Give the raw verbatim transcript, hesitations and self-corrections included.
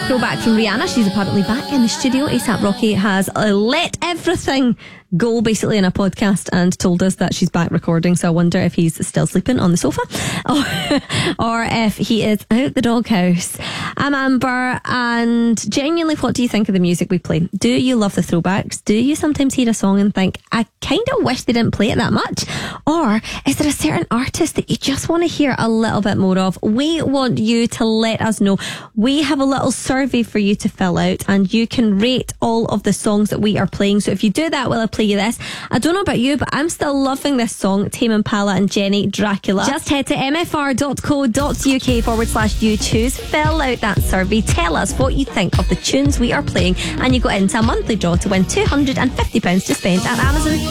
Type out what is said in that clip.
Throwback from Rihanna. She's apparently back in the studio. ASAP Rocky has uh, let everything go basically in a podcast and told us that she's back recording, so I wonder if he's still sleeping on the sofa or, or if he is out the doghouse. I'm Amber, and genuinely, what do you think of the music we play? Do you love the throwbacks? Do you sometimes hear a song and think, I kind of wish they didn't play it that much? Or is there a certain artist that you just want to hear a little bit more of? We want you to let us know. We have a little survey for you to fill out, and you can rate all of the songs that we are playing. So if you do that, we'll play you this. I don't know about you, but I'm still loving this song, Tame Impala and Jenny Dracula. Just head to mfr.co.uk forward slash you choose. Fill out that survey. Tell us what you think of the tunes we are playing, and you go into a monthly draw to win two hundred fifty pounds to spend at Amazon.